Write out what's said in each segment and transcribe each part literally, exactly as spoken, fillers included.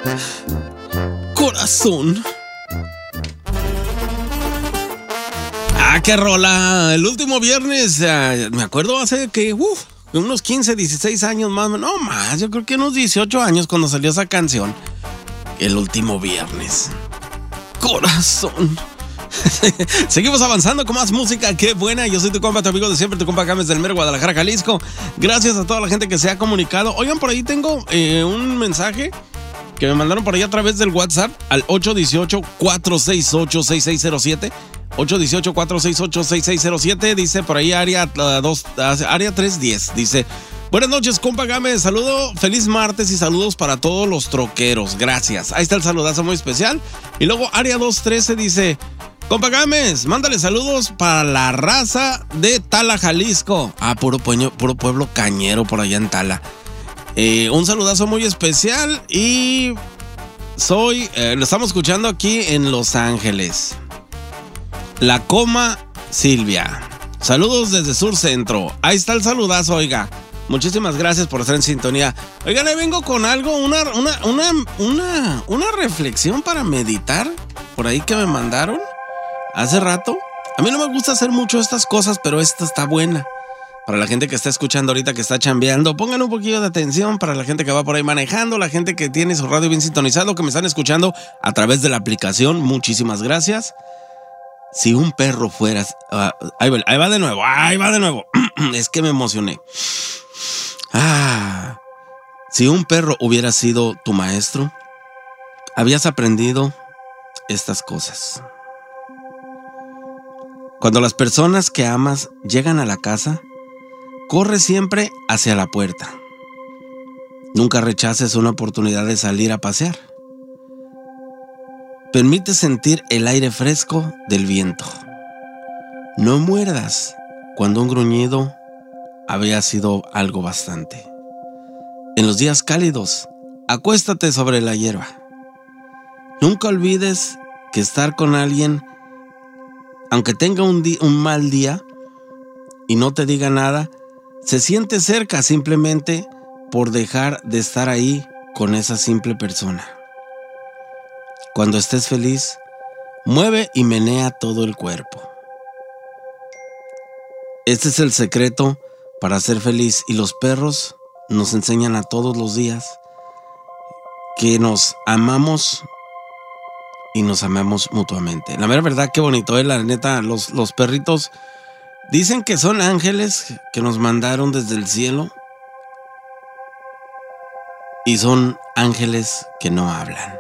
Corazón. Ah, qué rola. El último viernes, uh, me acuerdo hace que, uff, unos quince, dieciséis años más, no más, yo creo que unos dieciocho años cuando salió esa canción. El último viernes. Corazón. Seguimos avanzando con más música, qué buena. Yo soy tu compa, tu amigo de siempre, tu compa Gámez del Mero, Guadalajara, Jalisco. Gracias a toda la gente que se ha comunicado. Oigan, por ahí tengo eh, un mensaje que me mandaron por ahí a través del WhatsApp al ocho uno ocho, cuatro seis ocho, seis seis cero siete. ocho uno ocho, cuatro seis ocho, seis seis cero siete. Dice por ahí área, uh, dos, uh, área trescientos diez. Dice: buenas noches, compa Gámez. Saludo, feliz martes y saludos para todos los troqueros. Gracias. Ahí está el saludazo muy especial. Y luego área doscientos trece dice: compa Gámez, mándale saludos para la raza de Tala, Jalisco. Ah, puro, pueño, puro pueblo cañero por allá en Tala. Eh, un saludazo muy especial y soy, eh, lo estamos escuchando aquí en Los Ángeles. La Coma Silvia. Saludos desde Sur Centro. Ahí está el saludazo, oiga. Muchísimas gracias por estar en sintonía. Oigan, ahí vengo con algo, una, una, una, una, una reflexión para meditar por ahí que me mandaron hace rato. A mí no me gusta hacer mucho estas cosas, pero esta está buena. Para la gente que está escuchando ahorita, que está chambeando, pongan un poquillo de atención. Para la gente que va por ahí manejando, la gente que tiene su radio bien sintonizado, que me están escuchando a través de la aplicación, muchísimas gracias. Si un perro fuera... Uh, ahí, va, ahí va de nuevo, ahí va de nuevo. Es que me emocioné. Ah, si un perro hubiera sido tu maestro, habías aprendido estas cosas. Cuando las personas que amas llegan a la casa, corre siempre hacia la puerta. Nunca rechaces una oportunidad de salir a pasear. Permite sentir el aire fresco del viento. No muerdas cuando un gruñido había sido algo bastante. En los días cálidos, acuéstate sobre la hierba. Nunca olvides que estar con alguien, aunque tenga un, di- un mal día y no te diga nada, se siente cerca simplemente por dejar de estar ahí con esa simple persona. Cuando estés feliz, mueve y menea todo el cuerpo. Este es el secreto para ser feliz, y los perros nos enseñan a todos los días que nos amamos y nos amamos mutuamente. La mera verdad, qué bonito, ¿eh? La neta, los, los perritos dicen que son ángeles que nos mandaron desde el cielo, y son ángeles que no hablan.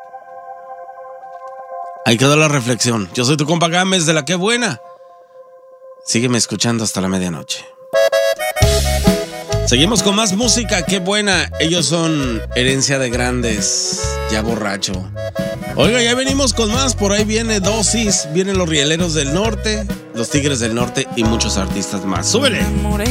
Ahí quedó la reflexión. Yo soy tu compa Gámez de la Qué Buena. Sígueme escuchando hasta la medianoche. Seguimos con más música, qué buena. Ellos son Herencia de Grandes, ya borracho. Oiga, ya venimos con más. Por ahí viene Dosis, vienen los Rieleros del Norte, los Tigres del Norte y muchos artistas más. ¡Súbele!